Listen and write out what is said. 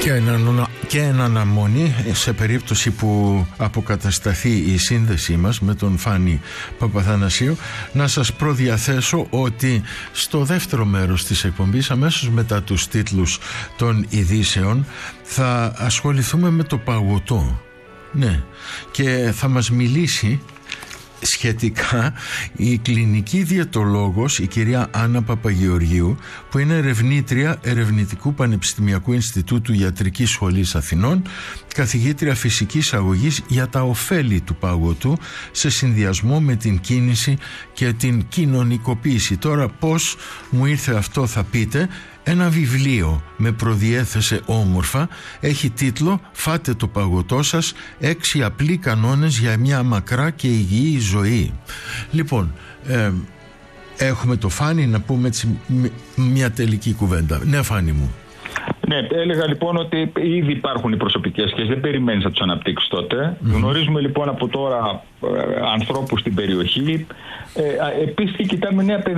Και εν αναμονή, σε περίπτωση που αποκατασταθεί η σύνδεσή μας με τον Φάνη Παπαθανασίου, να σας προδιαθέσω ότι στο δεύτερο μέρος της εκπομπής, αμέσως μετά τους τίτλους των ειδήσεων, θα ασχοληθούμε με το παγωτό. Ναι, και θα μας μιλήσει σχετικά η κλινική διαιτολόγος, η κυρία Άννα Παπαγεωργίου, που είναι ερευνήτρια Ερευνητικού Πανεπιστημιακού Ινστιτούτου Ιατρικής Σχολής Αθηνών, καθηγήτρια φυσικής αγωγής, για τα ωφέλη του παγωτού σε συνδυασμό με την κίνηση και την κοινωνικοποίηση. Τώρα πώς μου ήρθε αυτό θα πείτε. Ένα βιβλίο με προδιέθεσε όμορφα, έχει τίτλο «Φάτε το παγωτό σας, 6 απλοί κανόνες για μια μακρά και υγιή ζωή». Λοιπόν, έχουμε το Φάνη να πούμε έτσι μια τελική κουβέντα. Ναι, Φάνη μου. Ναι, έλεγα λοιπόν ότι ήδη υπάρχουν οι προσωπικές σχέσεις, δεν περιμένεις να τους αναπτύξεις τότε. Γνωρίζουμε λοιπόν από τώρα ανθρώπους στην περιοχή. Επίσης κοιτάμε νέα παιδιά.